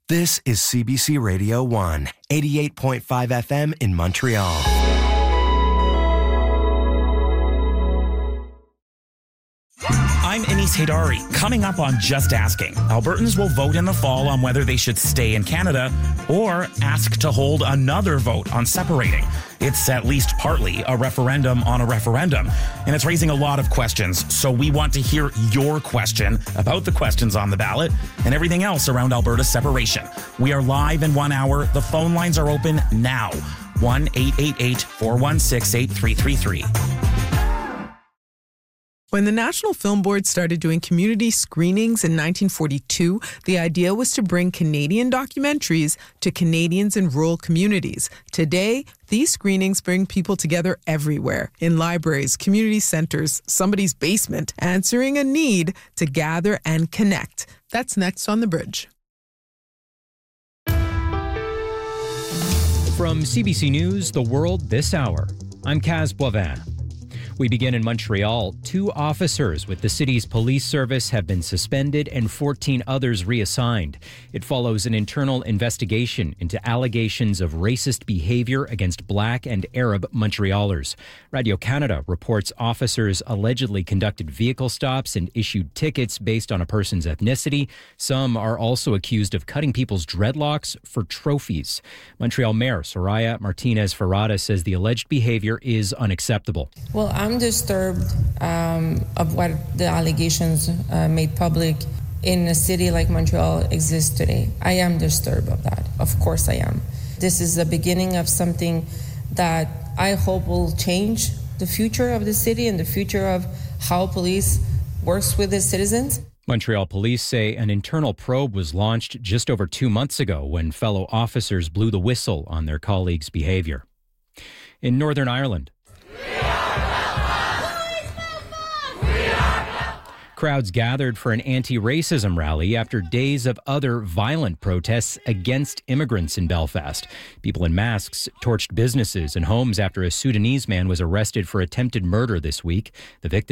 This is CBC Radio 1, 88.5 FM in Montreal. I'm Anis Haydari. Coming up on Just Asking, Albertans will vote in the fall on whether they should stay in Canada or ask to hold another vote on separating. It's at least partly a referendum on a referendum, and it's raising a lot of questions. So we want to hear your question about the questions on the ballot and everything else around Alberta's separation. We are live in 1 hour. The phone lines are open now. 1-888-416-8333. When the National Film Board started doing community screenings in 1942, the idea was to bring Canadian documentaries to Canadians in rural communities. Today, these screenings bring people together everywhere, in libraries, community centers, somebody's basement, answering a need to gather and connect. That's next on The Bridge. From CBC News, The World This Hour, I'm Kaz Boivin. We begin in Montreal. 2 officers with the city's police service have been suspended and 14 others reassigned. It follows an internal investigation into allegations of racist behavior against Black and Arab Montrealers. Radio-Canada reports officers allegedly conducted vehicle stops and issued tickets based on a person's ethnicity. Some are also accused of cutting people's dreadlocks for trophies. Montreal Mayor Soraya Martinez-Ferrada says the alleged behavior is unacceptable. Well, I'm disturbed of what the allegations made public in a city like Montreal exists today. I am disturbed of that. Of course I am. This is the beginning of something that I hope will change the future of the city and the future of how police works with its citizens. Montreal police say an internal probe was launched just over 2 months ago when fellow officers blew the whistle on their colleagues' behavior. In Northern Ireland, crowds gathered for an anti-racism rally after days of other violent protests against immigrants in Belfast. People in masks torched businesses and homes after a Sudanese man was arrested for attempted murder this week. The victim